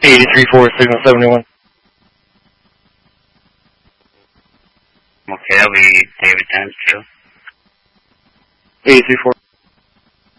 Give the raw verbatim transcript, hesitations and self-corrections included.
eighty-three four, signal seventy-one. Okay, that'll be David times two. eighty-three four.